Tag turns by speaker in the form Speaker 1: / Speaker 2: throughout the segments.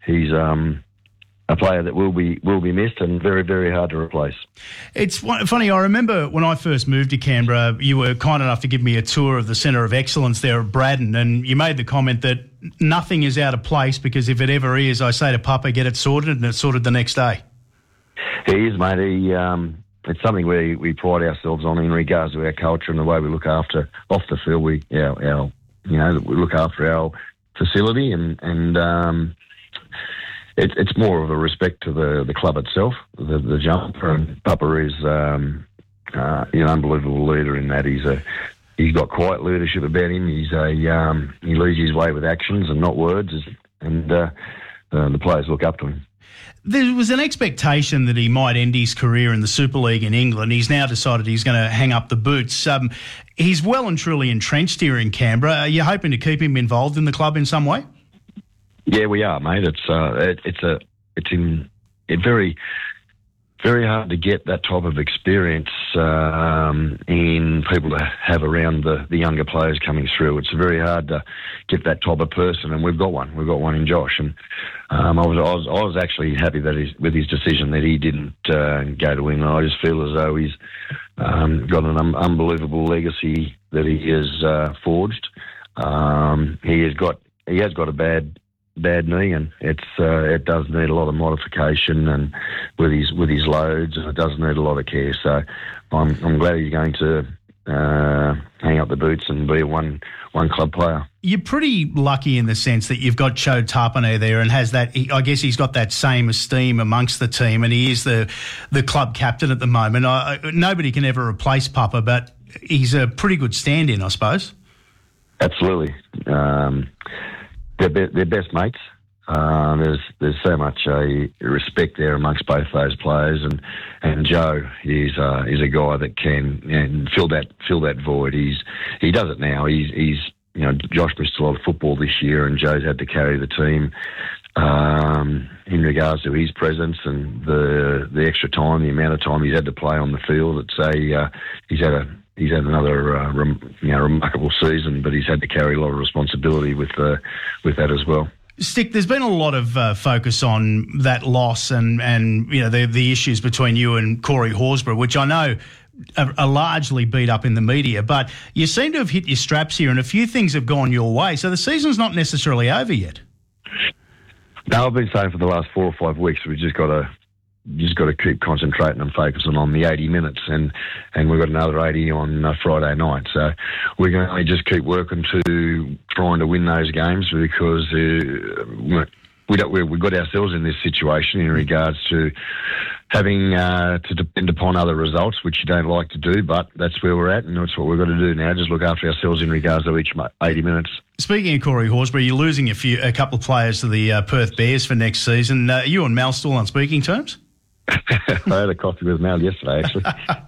Speaker 1: he's a player that will be missed and very, very hard to replace.
Speaker 2: It's funny, I remember when I first moved to Canberra, you were kind enough to give me a tour of the Centre of Excellence there at Braddon, and you made the comment that nothing is out of place because if it ever is, I say to Papa, get it sorted, and it's sorted the next day.
Speaker 1: He is, mate. It's something we pride ourselves on in regards to our culture and the way we look after off the field. We look after our facility and it's more of a respect to the club itself, the jumper. And Papa is an unbelievable leader in that. He's got quiet leadership about him. He leads his way with actions and not words, and the players look up to him.
Speaker 2: There was an expectation that he might end his career in the Super League in England. He's now decided he's going to hang up the boots. He's well and truly entrenched here in Canberra. Are you hoping to keep him involved in the club in some way?
Speaker 1: Yeah, we are, mate. It's very, very hard to get that type of experience in people to have around the younger players coming through. It's very hard to get that type of person, and we've got one. We've got one in Josh, and I was actually happy that with his decision that he didn't go to England. I just feel as though he's got an unbelievable legacy that he has forged. He has got a bad knee, and it does need a lot of modification and with his loads, and it does need a lot of care. So I'm glad he's going to hang up the boots and be a one club player.
Speaker 2: You're pretty lucky in the sense that you've got Joe Tapine there and has that. I guess he's got that same esteem amongst the team, and he is the club captain at the moment. Nobody can ever replace Papa, but he's a pretty good stand-in, I suppose.
Speaker 1: Absolutely. They're best mates. There's so much respect there amongst both those players, and Joe is a guy that can fill that void. He does it now. He's Josh missed a lot of football this year, and Joe's had to carry the team in regards to his presence and the extra time, the amount of time he's had to play on the field. He's had another remarkable season, but he's had to carry a lot of responsibility with that as well.
Speaker 2: Stick, there's been a lot of focus on that loss and the issues between you and Corey Horsburgh, which I know are largely beat up in the media, but you seem to have hit your straps here and a few things have gone your way, so the season's not necessarily over yet.
Speaker 1: No, I've been saying for the last 4 or 5 weeks we've just got to keep concentrating and focusing on the 80 minutes, and we've got another 80 on Friday night. So we're going to just keep working to trying to win those games because we've got ourselves in this situation in regards to having to depend upon other results, which you don't like to do, but that's where we're at, and that's what we've got to do now, just look after ourselves in regards to each 80 minutes. Speaking
Speaker 2: of Corey Horsburgh, you're losing a couple of players to the Perth Bears for next season. You and Mal still on speaking terms?
Speaker 1: I had a coffee with Mal yesterday, actually.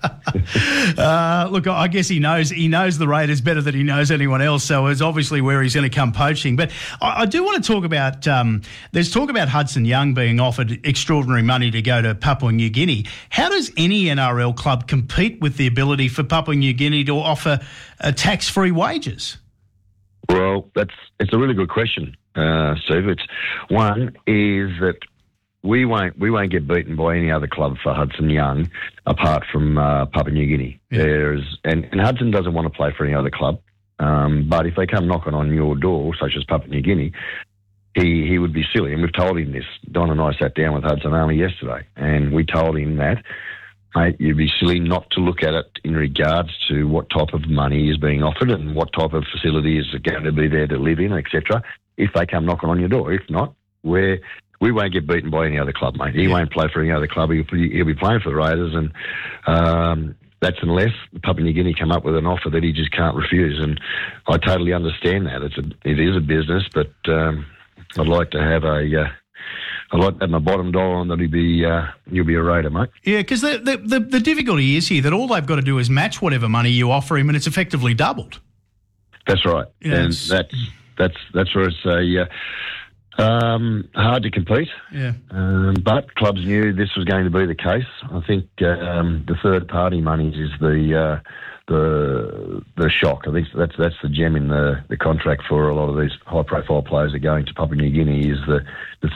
Speaker 2: Look, I guess he knows the Raiders better than he knows anyone else, so it's obviously where he's going to come poaching. But I do want to talk about, there's talk about Hudson Young being offered extraordinary money to go to Papua New Guinea. How does any NRL club compete with the ability for Papua New Guinea to offer tax-free wages?
Speaker 1: Well, it's a really good question, Steve. One is that we won't get beaten by any other club for Hudson Young apart from Papua New Guinea. Yeah. And Hudson doesn't want to play for any other club, but if they come knocking on your door, such as Papua New Guinea, he would be silly. And we've told him this. Don and I sat down with Hudson only yesterday, and we told him that, mate, you'd be silly not to look at it in regards to what type of money is being offered and what type of facility is going to be there to live in, etc., if they come knocking on your door. If not, we won't get beaten by any other club, mate. He won't play for any other club. He'll be playing for the Raiders, and that's unless Papua New Guinea come up with an offer that he just can't refuse. And I totally understand that. It is a business, but I'd like to have my bottom dollar on that you'll be a Raider, mate.
Speaker 2: Yeah, because the difficulty is here that all they've got to do is match whatever money you offer him, and it's effectively doubled.
Speaker 1: That's right, and that's where it's hard to compete.
Speaker 2: Yeah.
Speaker 1: But clubs knew this was going to be the case. I think the third party monies is the shock. I think that's the gem in the contract for a lot of these high profile players that are going to Papua New Guinea is the